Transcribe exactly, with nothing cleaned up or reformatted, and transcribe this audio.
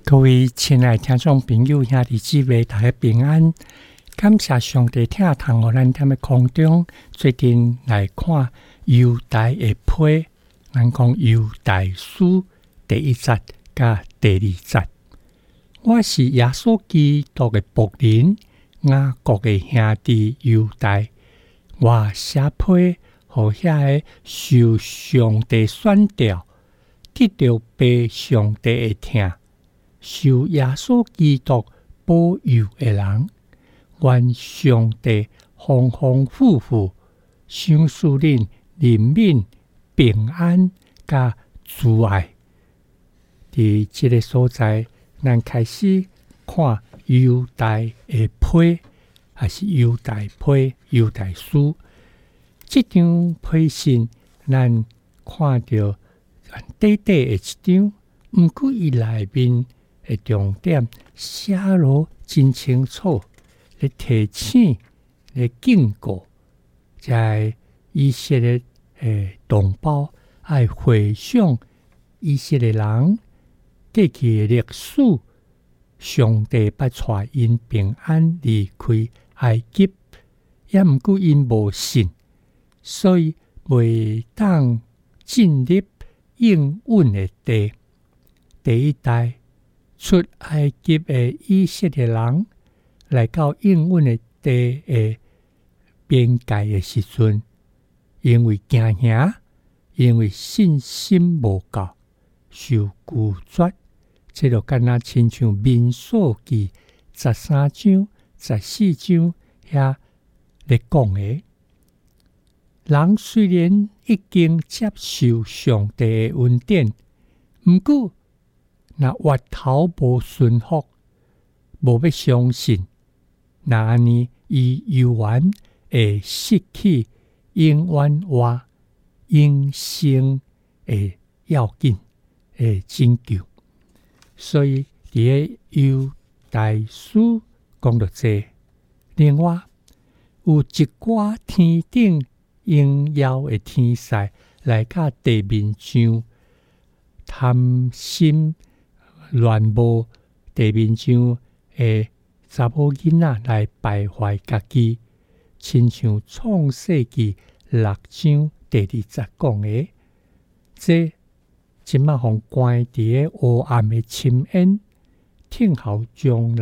各位亲爱的听众朋友、兄弟姊妹，大家平安！感谢上帝听堂予咱踮咧空中，最近来看犹大的批，咱讲犹大书第一节甲第二节。我是耶稣基督的僕人，雅各的兄弟犹大。我写批予遐个受上帝选召，得到被上帝的听。受耶稣基督保佑的人，愿上帝丰丰富富赏赐恁人民平安甲慈爱。伫这个所在，咱开始看犹大的批，还是犹大批、犹大书。这张批信，咱看到短短的一张，毋过伊内面的重点写落真清楚，咧提醒、咧警告，在以色列的同胞爱回想以色列人过去的历史，上帝捌带因平安离开埃及，也毋过因无信，所以未当进入应允的地。第一代出埃及的以色列人来到应允的地的边界的时阵，因为惊吓，因为信心无够，受拒绝。这就敢若亲像民数记十三章、十四章遐咧讲的。人虽然已经接受上帝的恩典，毋过若越头无顺服，无要相信，那安尼伊犹原会失去永远话永生的要紧的拯救。所以伫个犹大书讲到这，另外有一寡天顶应邀的天使来甲地面上贪心乱无地面上的查某囡仔来败坏家己，亲像创世纪六章第二节讲的，这即马互关伫个黑暗的深渊，听候将来